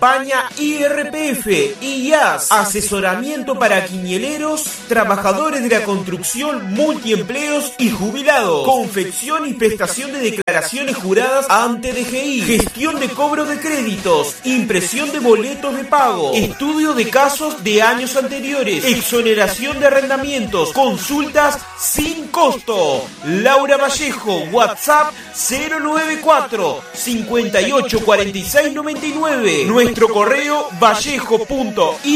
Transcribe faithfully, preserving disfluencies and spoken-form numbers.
Campaña I R P F, I A S, asesoramiento para quiñeleros, trabajadores de la construcción, multiempleos y jubilados, confección y prestación de declaraciones juradas ante D G I, gestión de cobro de créditos, impresión de boletos de pago, estudio de casos de años anteriores, exoneración de arrendamientos, consultas sin costo. Laura Vallejo, WhatsApp cero nueve cuatro, cincuenta y ocho cuarenta y seis noventa y nueve. Nuestro correo vallejo punto i